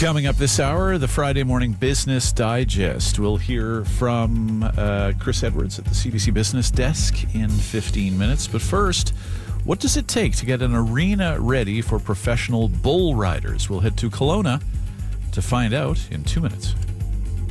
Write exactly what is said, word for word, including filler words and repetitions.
Coming up this hour, the Friday Morning Business Digest. We'll hear from uh, Chris Edwards at the C B C Business Desk in fifteen minutes. But first, what does it take to get an arena ready for professional bull riders? We'll head to Kelowna to find out in two minutes.